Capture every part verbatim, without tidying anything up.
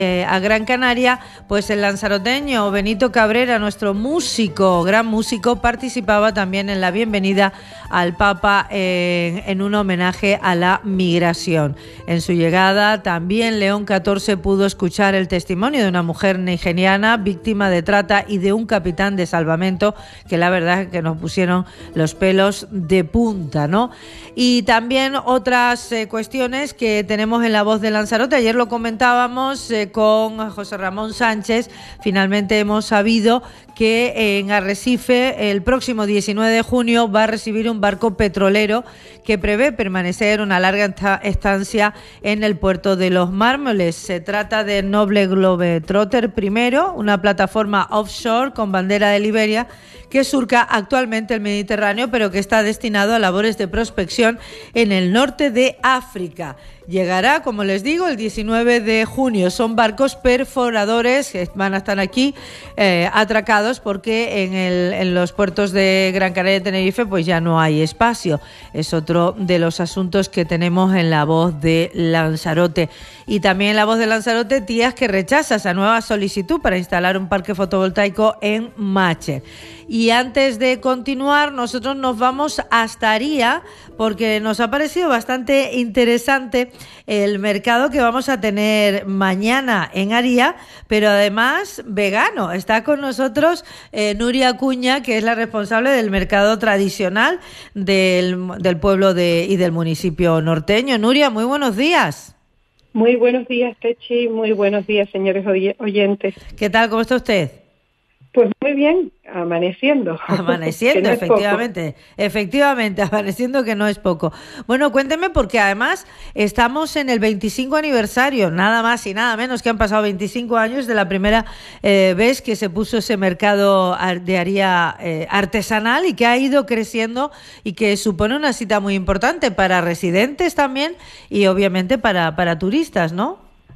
Eh, a Gran Canaria, pues el lanzaroteño Benito Cabrera, nuestro músico, gran músico, participaba también en la bienvenida al Papa eh, en un homenaje a la migración. En su llegada también León catorce pudo escuchar el testimonio de una mujer nigeriana víctima de trata y de un capitán de salvamento que la verdad es que nos pusieron los pelos de punta, ¿no? Y también otras eh, cuestiones que tenemos en La Voz de Lanzarote. Ayer lo comentábamos eh, con José Ramón Sánchez. Finalmente hemos sabido que en Arrecife el próximo diecinueve de junio va a recibir un barco petrolero que prevé permanecer una larga estancia en el puerto de Los Mármoles. Se trata de Noble Globetrotter primero, una plataforma offshore con bandera de Liberia que surca actualmente el Mediterráneo, pero que está destinado a labores de prospección en el norte de África. Llegará, como les digo, el diecinueve de junio. Son barcos perforadores que van a estar aquí eh, atracados porque en, el, en los puertos de Gran Canaria y Tenerife pues ya no hay espacio. Es otro de los asuntos que tenemos en La Voz de Lanzarote. Y también en La Voz de Lanzarote, Tías que rechaza esa nueva solicitud para instalar un parque fotovoltaico en Mache. Y antes de continuar, nosotros nos vamos hasta Aría porque nos ha parecido bastante interesante el mercado que vamos a tener mañana en Aría, pero además vegano. Está con nosotros eh, Nuria Acuña, que es la responsable del mercado tradicional del, del pueblo de, y del municipio norteño. Nuria, muy buenos días. Muy buenos días, Techi. Muy buenos días, señores oyentes. ¿Qué tal? ¿Cómo está usted? Pues muy bien, amaneciendo. Amaneciendo, no efectivamente, efectivamente, amaneciendo que no es poco. Bueno, cuénteme porque además estamos en el veinticinco aniversario, nada más y nada menos que han pasado veinticinco años de la primera eh, vez que se puso ese mercado de Aría eh, artesanal y que ha ido creciendo y que supone una cita muy importante para residentes también y obviamente para, para turistas, ¿no?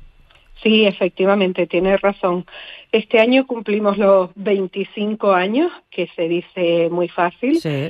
Sí, efectivamente, tienes razón. Este año cumplimos los veinticinco años, que se dice muy fácil. Sí.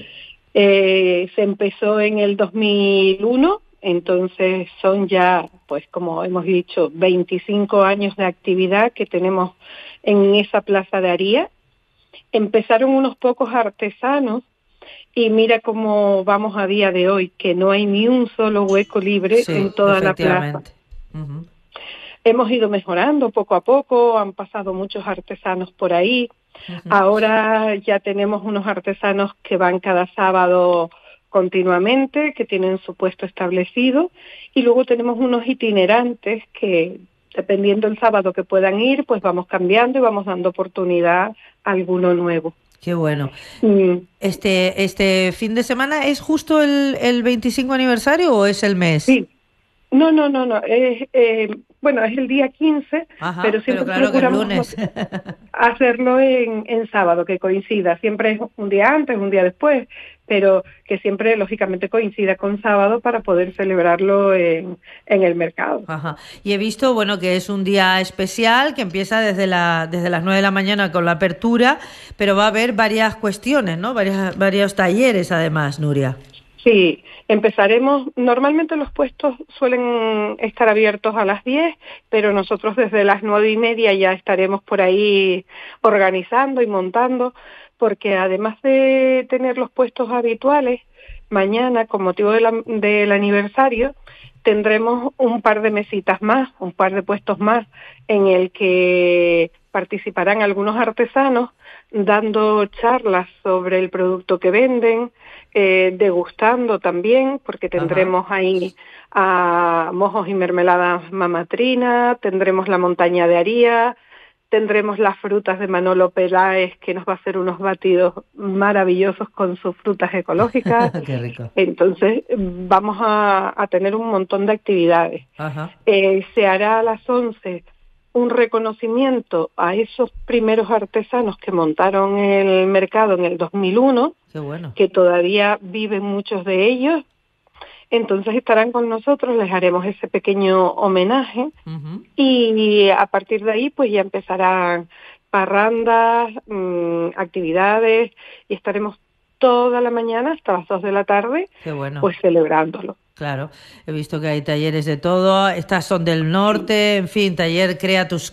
Eh, se empezó en el dos mil uno, entonces son ya, pues como hemos dicho, veinticinco años de actividad que tenemos en esa plaza de Aría. Empezaron unos pocos artesanos y mira cómo vamos a día de hoy, que no hay ni un solo hueco libre sí, en toda la plaza. Uh-huh. Hemos ido mejorando poco a poco, han pasado muchos artesanos por ahí. Uh-huh. Ahora ya tenemos unos artesanos que van cada sábado continuamente, que tienen su puesto establecido, y luego tenemos unos itinerantes que, dependiendo del sábado que puedan ir, pues vamos cambiando y vamos dando oportunidad a alguno nuevo. Qué bueno. Mm. Este este fin de semana, ¿es justo el, el veinticinco aniversario o es el mes? Sí. No, no, no, no. Es, eh, bueno, es el día quince, Ajá, pero siempre pero claro procuramos que es lunes. hacerlo en, en sábado, que coincida. Siempre es un día antes, un día después, pero que siempre, lógicamente, coincida con sábado para poder celebrarlo en, en el mercado. Ajá. Y he visto, bueno, que es un día especial, que empieza desde, la, desde las nueve de la mañana con la apertura, pero va a haber varias cuestiones, ¿no? Varias, varios talleres, además, Nuria. Sí, empezaremos, normalmente los puestos suelen estar abiertos a las diez, pero nosotros desde las nueve y media ya estaremos por ahí organizando y montando, porque además de tener los puestos habituales, mañana, con motivo de la, del aniversario, tendremos un par de mesitas más, un par de puestos más, en el que participarán algunos artesanos dando charlas sobre el producto que venden, eh, degustando también, porque tendremos Ajá. ahí a mojos y mermeladas Mamatrina, tendremos la montaña de Aría, tendremos las frutas de Manolo Peláez, que nos va a hacer unos batidos maravillosos con sus frutas ecológicas. Qué rico. Entonces vamos a, a tener un montón de actividades. Ajá. Eh, se hará a las once un reconocimiento a esos primeros artesanos que montaron el mercado en el dos mil uno, Qué bueno. que todavía viven muchos de ellos. Entonces estarán con nosotros, les haremos ese pequeño homenaje uh-huh. y a partir de ahí pues ya empezarán parrandas, mmm, actividades y estaremos toda la mañana hasta las dos de la tarde Qué bueno. pues celebrándolo. Claro, he visto que hay talleres de todo, estas son del norte, en fin, taller Crea tus